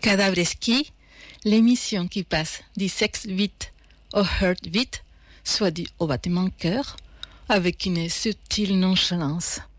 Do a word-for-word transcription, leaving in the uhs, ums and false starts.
Cadavreski, l'émission qui passe du sexe vite au heart vite, soit dit au battement cœur, avec une subtile nonchalance.